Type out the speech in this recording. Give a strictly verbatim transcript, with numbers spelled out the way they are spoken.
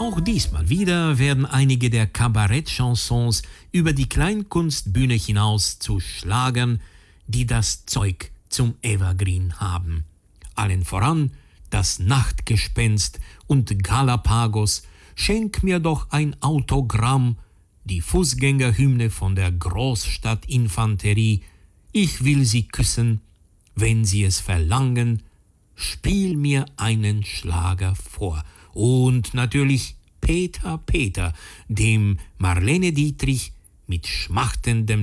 Auch diesmal wieder werden einige der Kabarett-Chansons über die Kleinkunstbühne hinaus zu Schlagern, die das Zeug zum Evergreen haben. Allen voran das Nachtgespenst und Galapagos, Schenk mir doch ein Autogramm, die Fußgängerhymne von der Großstadtinfanterie, Ich will Sie küssen, wenn Sie es verlangen, spiel mir einen Schlager vor. Und natürlich Peter Peter, dem Marlene Dietrich mit schmachtendem